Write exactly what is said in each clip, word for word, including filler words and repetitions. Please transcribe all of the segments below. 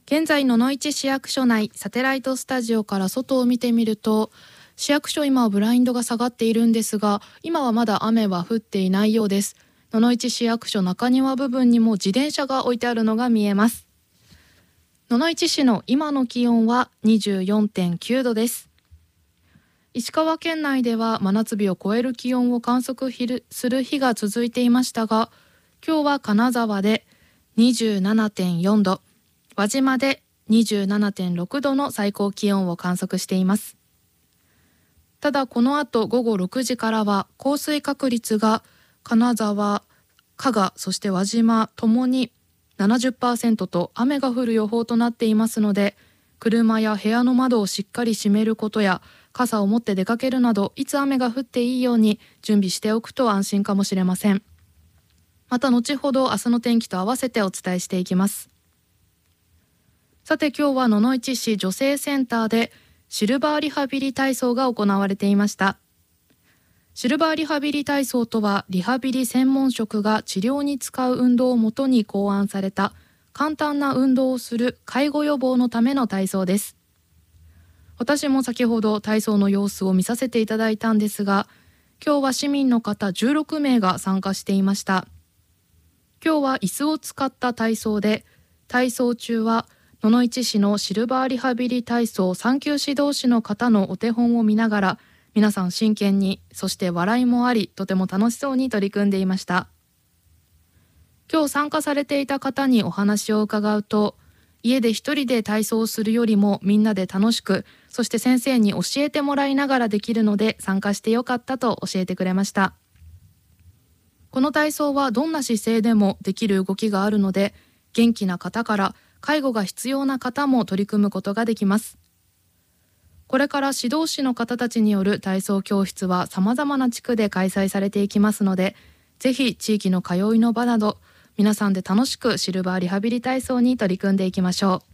現在野々市市役所内サテライトスタジオから外を見てみると、市役所今はブラインドが下がっているんですが、今はまだ雨は降っていないようです。野々市市役所中庭部分にも自転車が置いてあるのが見えます。野々市市の今の気温は にじゅうよんてんきゅうどです。石川県内では真夏日を超える気温を観測する日が続いていましたが、今日は金沢で にじゅうななてんよんど、輪島で にじゅうななてんろくどの最高気温を観測しています。ただこの後午後ろくじからは降水確率が金沢、加賀、そして輪島ともに ななじゅっパーセント と雨が降る予報となっていますので、車や部屋の窓をしっかり閉めることや傘を持って出かけるなど、いつ雨が降っていいように準備しておくと安心かもしれません。また後ほど明日の天気と合わせてお伝えしていきます。さて今日は野々市市女性センターでシルバーリハビリ体操が行われていました。シルバーリハビリ体操とは、リハビリ専門職が治療に使う運動をもとに考案された簡単な運動をする介護予防のための体操です。私も先ほど体操の様子を見させていただいたんですが、今日は市民の方じゅうろくめいが参加していました。今日は椅子を使った体操で、体操中は野々市市のシルバーリハビリ体操さん級指導士の方のお手本を見ながら、皆さん真剣に、そして笑いもあり、とても楽しそうに取り組んでいました。今日参加されていた方にお話を伺うと、家で一人で体操をするよりもみんなで楽しく、そして先生に教えてもらいながらできるので参加してよかったと教えてくれました。この体操はどんな姿勢でもできる動きがあるので、元気な方から介護が必要な方も取り組むことができます。これから指導士の方たちによる体操教室は様々な地区で開催されていきますので、ぜひ地域の通いの場など皆さんで楽しくシルバーリハビリ体操に取り組んでいきましょう。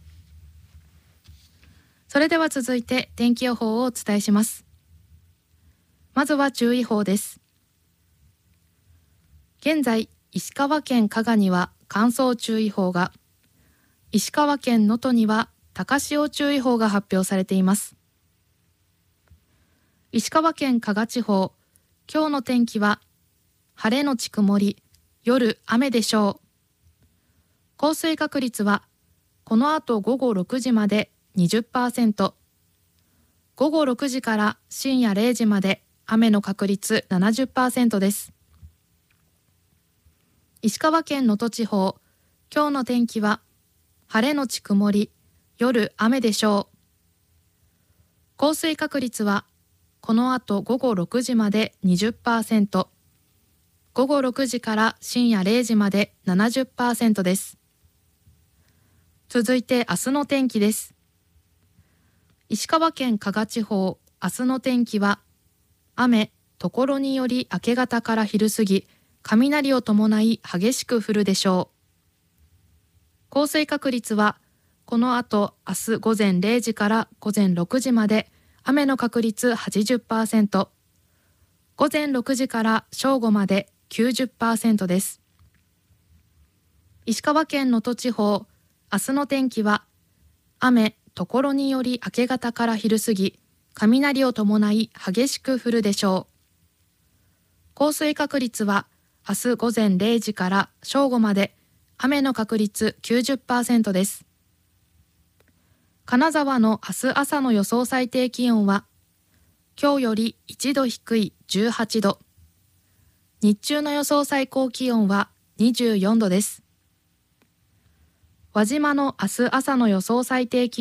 それでは続いて天気予報をお伝えします。まずは注意報です。現在石川県加賀には乾燥注意報が、石川県能登には高潮注意報が発表されています。石川県加賀地方、今日の天気は晴れのち曇り、夜雨でしょう。降水確率はこの後午後ろくじまで にじゅっパーセント、午後ろくじから深夜れいじまで雨の確率 ななじゅっパーセント です。石川県能登地方、今日の天気は晴れのち曇り、夜雨でしょう。降水確率はこの後午後ろくじまで にじゅっパーセント、午後ろくじから深夜れいじまで ななじゅっパーセント です。続いて明日の天気です。石川県加賀地方、明日の天気は雨、ところにより明け方から昼過ぎ、雷を伴い激しく降るでしょう。降水確率はこの後明日午前れいじから午前ろくじまで雨の確率 はちじゅっパーセント、午前ろくじから正午まで きゅうじゅっパーセント です。石川県能登地方、明日の天気は雨、ところにより明け方から昼過ぎ、雷を伴い激しく降るでしょう。降水確率は明日午前れいじから正午まで雨の確率 きゅうじゅっパーセント です。金沢の明日朝の予想最低気温は今日よりいちど低いじゅうはちど、日中の予想最高気温はにじゅうよんどです。輪島の明日朝の予想最低気温